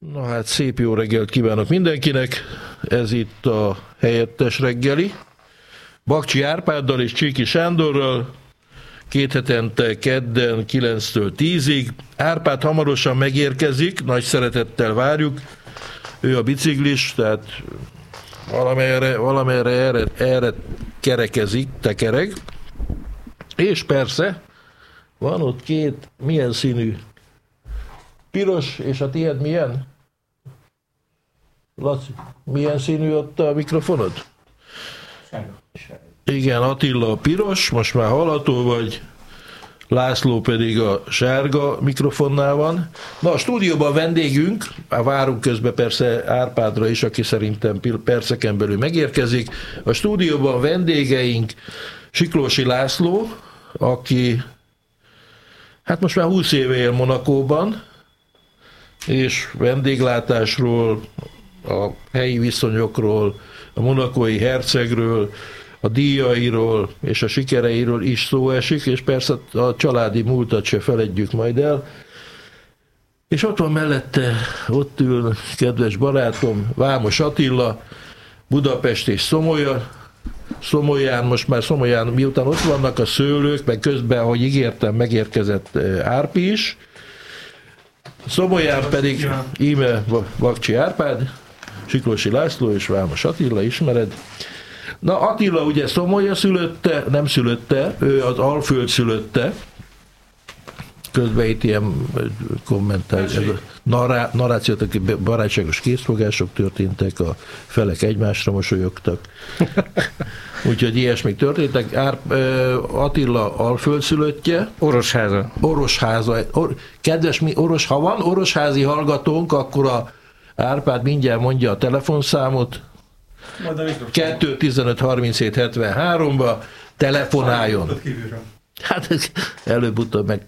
Na hát szép jó reggelt kívánok mindenkinek, ez itt a helyettes reggeli. Bakcsi Árpáddal és Csíki Sándorral, 2 hetente kedden 9-től 10-ig. Árpád hamarosan megérkezik, nagy szeretettel várjuk. Ő a biciklis, tehát valamelyre erre kerekezik, tekereg. És persze, van ott 2 milyen színű? Piros, és a tiéd milyen? Laci, milyen színű ott a mikrofonod? Igen, Attila a piros, most már hallható vagy, László pedig a sárga mikrofonnál van. Na, a stúdióban vendégünk, várunk közben persze Árpádra is, aki szerintem perceken belül megérkezik. A stúdióban vendégeink Siklósi László, aki hát most már 20 éve él Monacóban, és vendéglátásról, a helyi viszonyokról, a monacói hercegről, a díjairól és a sikereiről is szó esik, és persze a családi múltat se feledjük majd el. És ott van mellette, ott ül kedves barátom, Vámos Attila, Budapest és Szomolyán, most már Szomolyán, miután ott vannak a szőlők, meg közben, ahogy ígértem, megérkezett Árpi is. Szomolyán pedig íme Bakcsi Árpád, Siklósi László és Vámos Attila, ismered. Na, Attila ugye Szomolya szülötte, nem szülötte, ő az Alföld szülötte. Közben itt ilyen kommentál, narrációt, barátságos készfogások történtek, a felek egymásra mosolyogtak. Úgyhogy ilyesmik történtek. Attila Alföld szülöttje. Orosháza. Kedves, ha van orosházi hallgatónk, akkor a Árpád mindjárt mondja a telefonszámot. 2 15 37 73-ba telefonáljon. Hát előbb-utóbb meg